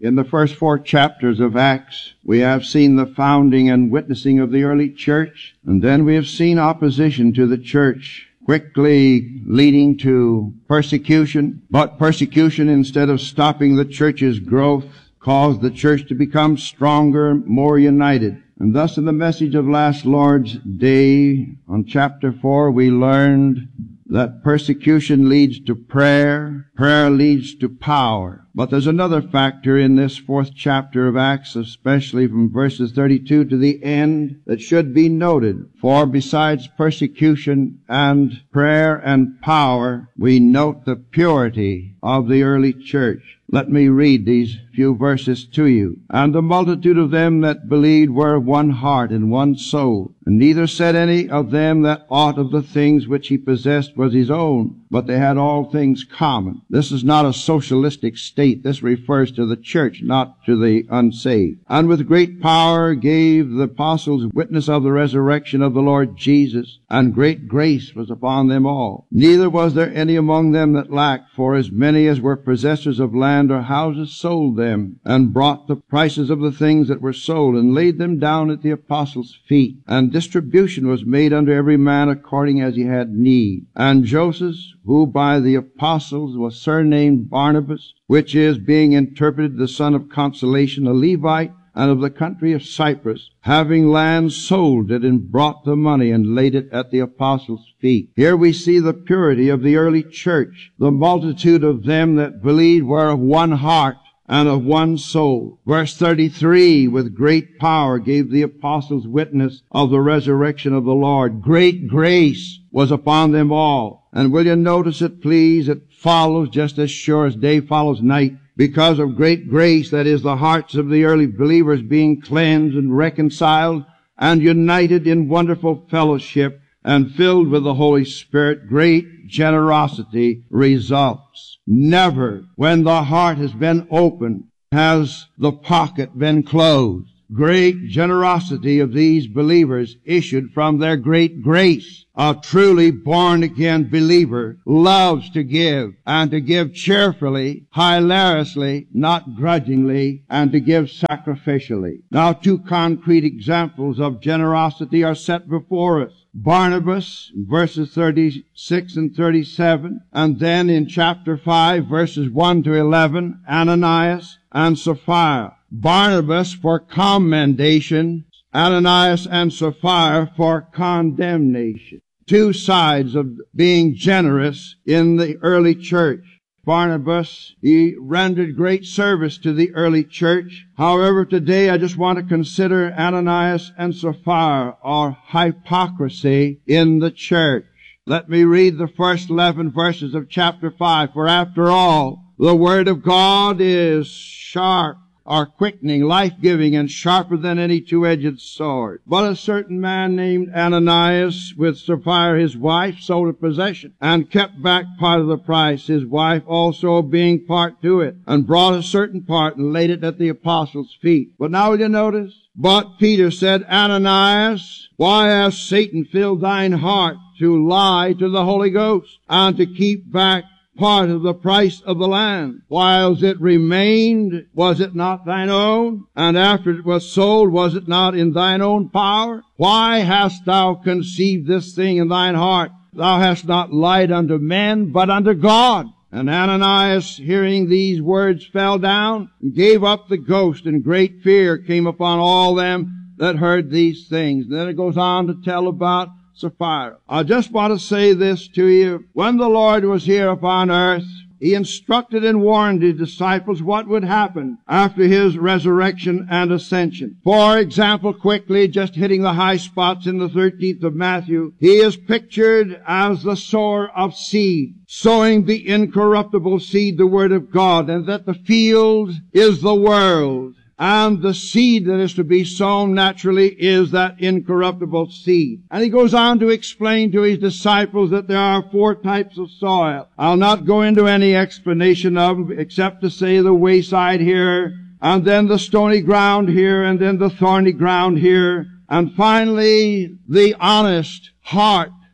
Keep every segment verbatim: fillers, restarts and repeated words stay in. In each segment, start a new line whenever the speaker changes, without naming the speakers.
In the first four chapters of Acts, we have seen the founding and witnessing of the early church, and then we have seen opposition to the church, quickly leading to persecution. But persecution, instead of stopping the church's growth, caused the church to become stronger, more united. And thus in the message of last Lord's Day, on chapter four, we learned that persecution leads to prayer, prayer leads to power. But there's another factor in this fourth chapter of Acts, especially from verses thirty-two to the end, that should be noted. For besides persecution and prayer and power, we note the purity of the early church. Let me read these few verses to you. And the multitude of them that believed were of one heart and one soul. And neither said any of them that aught of the things which he possessed was his own, but they had all things common. This is not a socialistic state. This refers to the church, not to the unsaved. And with great power gave the apostles witness of the resurrection of the Lord Jesus, and great grace was upon them all. Neither was there any among them that lacked, for as many as were possessors of land or houses sold them, and brought the prices of the things that were sold, and laid them down at the apostles' feet. And distribution was made unto every man according as he had need. And Joseph, who by the apostles was surnamed Barnabas, which is, being interpreted, the son of consolation, a Levite, and of the country of Cyprus, having land, sold it, and brought the money, and laid it at the apostles' feet. Here we see the purity of the early church. The multitude of them that believed were of one heart and of one soul. Verse thirty-three, with great power gave the apostles witness of the resurrection of the Lord. Great grace was upon them all. And will you notice it, please? It follows just as sure as day follows night. Because of great grace, that is, the hearts of the early believers being cleansed and reconciled and united in wonderful fellowship and filled with the Holy Spirit, great generosity results. Never, when the heart has been opened, has the pocket been closed. Great generosity of these believers issued from their great grace. A truly born-again believer loves to give, and to give cheerfully, hilariously, not grudgingly, and to give sacrificially. Now, two concrete examples of generosity are set before us. Barnabas, verses thirty-six and thirty-seven, and then in chapter five, verses one to eleven, Ananias and Sapphira. Barnabas for commendation, Ananias and Sapphira for condemnation. Two sides of being generous in the early church. Barnabas, he rendered great service to the early church. However, today I just want to consider Ananias and Sapphira, or hypocrisy in the church. Let me read the first eleven verses of chapter five. For after all, the word of God is sharp, are quickening, life-giving, and sharper than any two-edged sword. But a certain man named Ananias, with Sapphira his wife, sold a possession, and kept back part of the price, his wife also being part to it, and brought a certain part, and laid it at the apostles' feet. But now will you notice? But Peter said, Ananias, why has Satan filled thine heart to lie to the Holy Ghost, and to keep back part of the price of the land? Whiles it remained, was it not thine own? And after it was sold, was it not in thine own power? Why hast thou conceived this thing in thine heart? Thou hast not lied unto men, but unto God. And Ananias, hearing these words, fell down and gave up the ghost, and great fear came upon all them that heard these things. And then it goes on to tell about Sapphira. I just want to say this to you. When the Lord was here upon earth, He instructed and warned His disciples what would happen after His resurrection and ascension. For example, quickly, just hitting the high spots in the thirteenth of Matthew, He is pictured as the sower of seed, sowing the incorruptible seed, the Word of God, and that the field is the world. And the seed that is to be sown naturally is that incorruptible seed. And he goes on to explain to his disciples that there are four types of soil. I'll not go into any explanation of them except to say the wayside here, and then the stony ground here, and then the thorny ground here, and finally the honest heart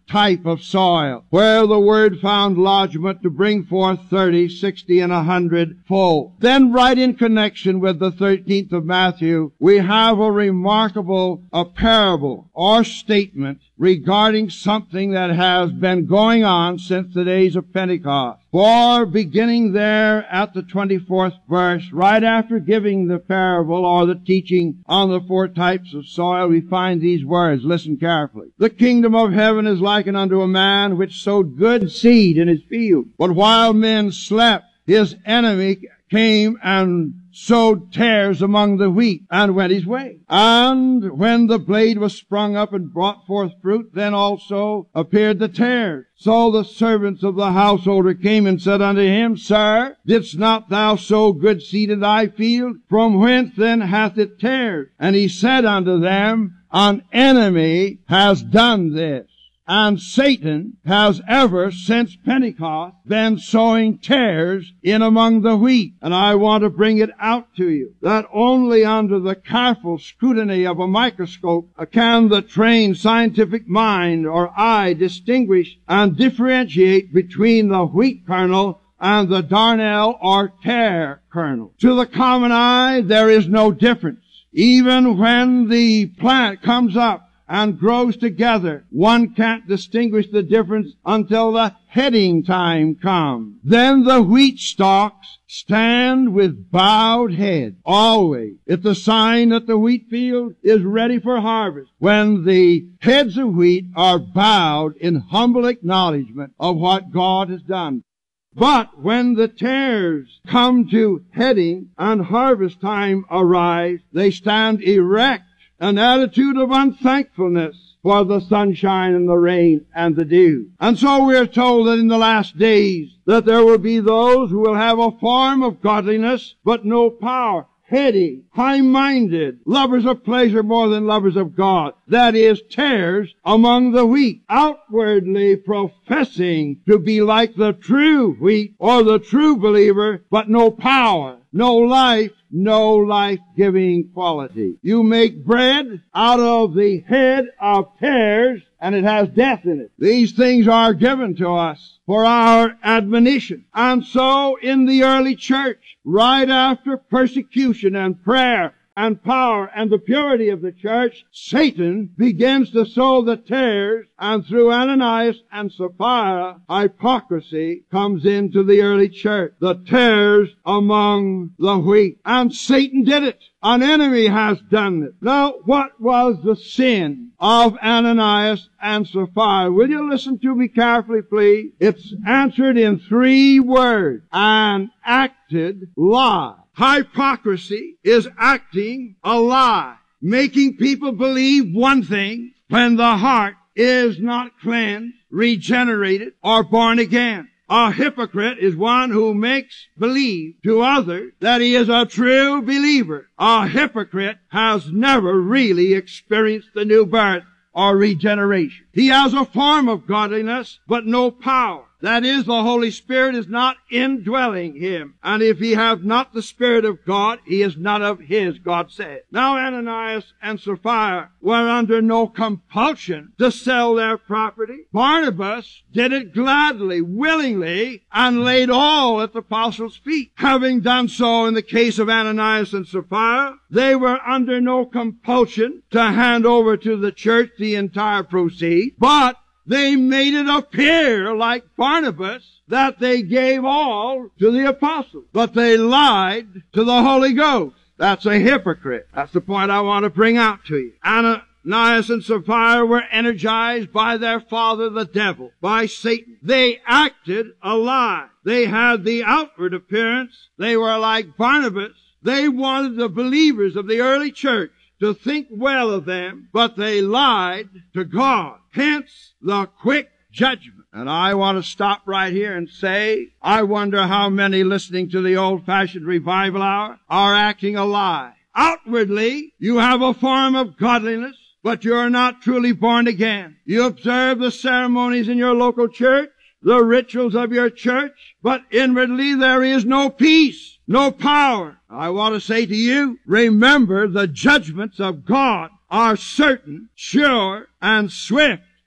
type of soil, where the word found lodgment to bring forth thirty, sixty, and a hundred fold. Then right in connection with the thirteenth of Matthew, we have a remarkable a parable or statement regarding something that has been going on since the days of Pentecost. For beginning there at the twenty-fourth verse, right after giving the parable or the teaching on the four types of soil, we find these words. Listen carefully. The kingdom of heaven is likened unto a man which sowed good seed in his field. But while men slept, his enemy came and sowed tares among the wheat, and went his way. And when the blade was sprung up and brought forth fruit, then also appeared the tares. So the servants of the householder came and said unto him, Sir, didst not thou sow good seed in thy field? From whence then hath it tares? And he said unto them, An enemy has done this. And Satan has ever since Pentecost been sowing tares in among the wheat. And I want to bring it out to you that only under the careful scrutiny of a microscope can the trained scientific mind or eye distinguish and differentiate between the wheat kernel and the darnel or tare kernel. To the common eye, there is no difference. Even when the plant comes up and grows together, one can't distinguish the difference until the heading time comes. Then the wheat stalks stand with bowed head. Always. It's a sign that the wheat field is ready for harvest, when the heads of wheat are bowed in humble acknowledgement of what God has done. But when the tares come to heading and harvest time arrives, they stand erect, an attitude of unthankfulness for the sunshine and the rain and the dew. And so we are told that in the last days that there will be those who will have a form of godliness but no power, heady, high-minded, lovers of pleasure more than lovers of God. That is, tares among the wheat, outwardly professing to be like the true wheat or the true believer, but no power, no life, no life-giving quality. You make bread out of the head of tares, and it has death in it. These things are given to us for our admonition. And so in the early church, right after persecution and prayer and power and the purity of the church, Satan begins to sow the tares, and through Ananias and Sapphira, hypocrisy comes into the early church. The tares among the wheat. And Satan did it. An enemy has done it. Now, what was the sin of Ananias and Sapphira? Will you listen to me carefully, please? It's answered in three words. An acted lie. Hypocrisy is acting a lie, making people believe one thing when the heart is not cleansed, regenerated, or born again. A hypocrite is one who makes believe to others that he is a true believer. A hypocrite has never really experienced the new birth or regeneration. He has a form of godliness, but no power. That is, the Holy Spirit is not indwelling him. And if he have not the Spirit of God, he is not of his, God said. Now Ananias and Sapphira were under no compulsion to sell their property. Barnabas did it gladly, willingly, and laid all at the apostles' feet. Having done so in the case of Ananias and Sapphira, they were under no compulsion to hand over to the church the entire proceeds, but they made it appear like Barnabas that they gave all to the apostles. But they lied to the Holy Ghost. That's a hypocrite. That's the point I want to bring out to you. Ananias and Sapphira were energized by their father, the devil, by Satan. They acted a lie. They had the outward appearance. They were like Barnabas. They wanted the believers of the early church to think well of them, but they lied to God. Hence the quick judgment. And I want to stop right here and say, I wonder how many listening to the old-fashioned revival hour are acting a lie. Outwardly, you have a form of godliness, but you're not truly born again. You observe the ceremonies in your local church, the rituals of your church, but inwardly there is no peace, no power. I want to say to you, remember the judgments of God are certain, sure, and swift.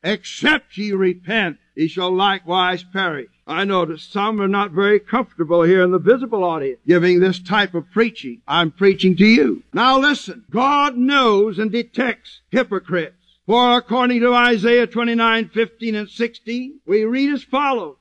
except ye repent, ye shall likewise perish. I notice some are not very comfortable here in the visible audience giving this type of preaching. I'm preaching to you. Now listen, God knows and detects hypocrites. For according to Isaiah twenty-nine, fifteen and sixteen, we read as follows,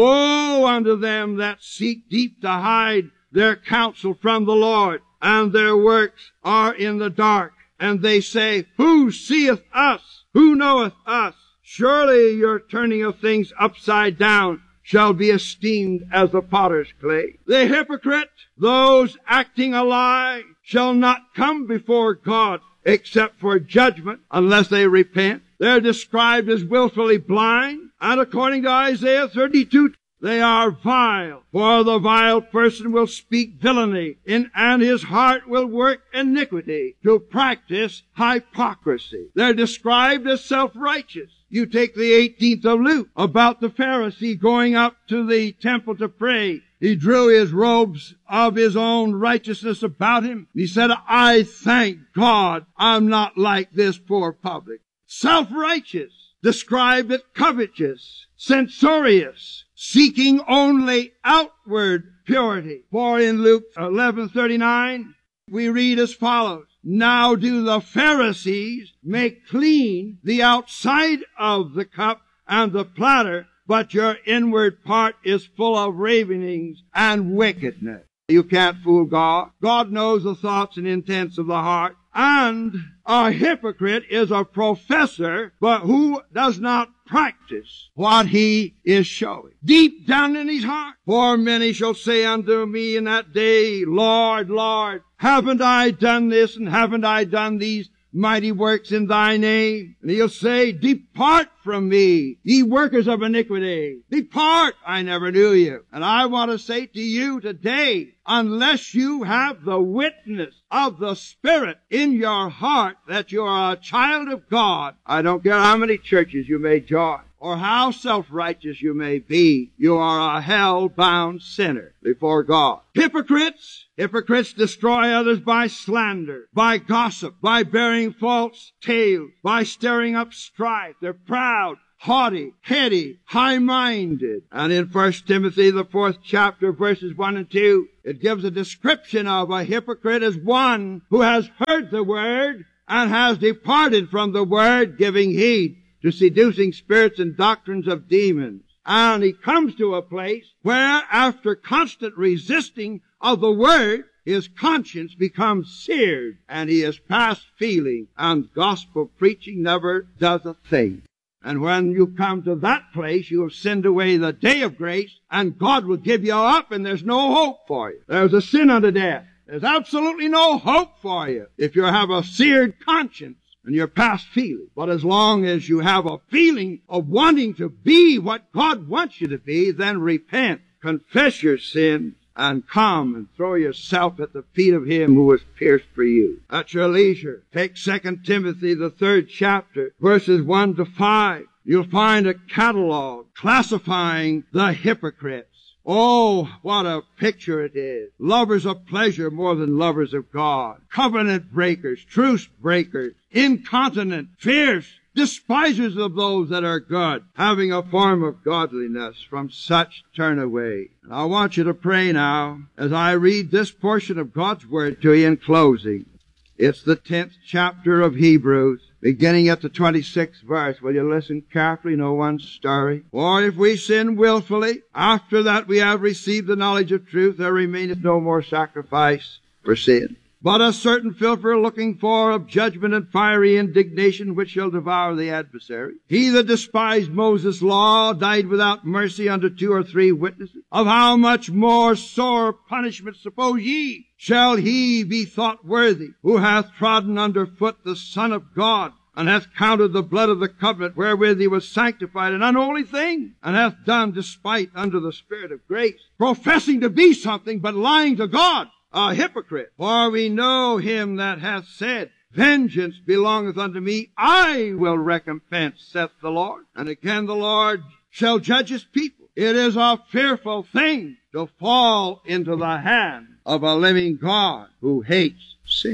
Woe unto them that seek deep to hide their counsel from the Lord, and their works are in the dark. And they say, Who seeth us? Who knoweth us? Surely your turning of things upside down shall be esteemed as the potter's clay. The hypocrite, those acting a lie, shall not come before God except for judgment unless they repent. They're described as willfully blind, and according to Isaiah thirty-two, they are vile. For the vile person will speak villainy, in, and his heart will work iniquity to practice hypocrisy. They're described as self-righteous. You take the eighteenth of Luke about the Pharisee going up to the temple to pray. He drew his robes of his own righteousness about him. He said, I thank God I'm not like this poor public. Self-righteous, described as covetous, censorious, seeking only outward purity. For in Luke eleven thirty-nine, we read as follows, Now do the Pharisees make clean the outside of the cup and the platter, but your inward part is full of ravenings and wickedness. You can't fool God. God knows the thoughts and intents of the heart. And a hypocrite is a professor, but who does not practice what he is showing. Deep down in his heart. For many shall say unto me in that day, Lord, Lord, haven't I done this and haven't I done these mighty works in thy name? And he'll say, Depart from me, ye workers of iniquity. Depart, I never knew you. And I want to say to you today, unless you have the witness of the Spirit in your heart that you are a child of God, I don't care how many churches you may join, or how self-righteous you may be, you are a hell-bound sinner before God. Hypocrites, hypocrites destroy others by slander, by gossip, by bearing false tales, by stirring up strife. They're proud, haughty, heady, high-minded. And in First Timothy, the fourth chapter, verses one and two, it gives a description of a hypocrite as one who has heard the word and has departed from the word, giving heed to seducing spirits and doctrines of demons. And he comes to a place where, after constant resisting of the word, his conscience becomes seared, and he is past feeling, and gospel preaching never does a thing. And when you come to that place, you have sinned away the day of grace, and God will give you up, and there's no hope for you. There's a sin unto death. There's absolutely no hope for you if you have a seared conscience and you're past feeling. But as long as you have a feeling of wanting to be what God wants you to be, then repent, confess your sins, and come and throw yourself at the feet of Him who was pierced for you. At your leisure, take Second Timothy, the third chapter, verses one to five. You'll find a catalog classifying the hypocrites. Oh, what a picture it is. Lovers of pleasure more than lovers of God. Covenant breakers, truce breakers, incontinent, fierce, despisers of those that are good, having a form of godliness. From such turn away. And I want you to pray now as I read this portion of God's Word to you in closing. It's the tenth chapter of Hebrews, beginning at the twenty-sixth verse. Will you listen carefully? No one stirring. For if we sin willfully, after that we have received the knowledge of truth, there remaineth no more sacrifice for sin, but a certain filter looking for of judgment and fiery indignation, which shall devour the adversary. He that despised Moses' law died without mercy unto two or three witnesses. Of how much more sore punishment, suppose ye, shall he be thought worthy, who hath trodden under foot the Son of God, and hath counted the blood of the covenant wherewith he was sanctified an unholy thing, and hath done despite unto the Spirit of grace, professing to be something, but lying to God, a hypocrite. For we know him that hath said, Vengeance belongeth unto me, I will recompense, saith the Lord. And again the Lord shall judge his people. It is a fearful thing to fall into the hand of a living God who hates sin.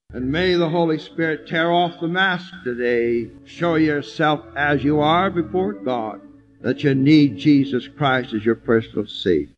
And may the Holy Spirit tear off the mask today. Show yourself as you are before God, that you need Jesus Christ as your personal Savior.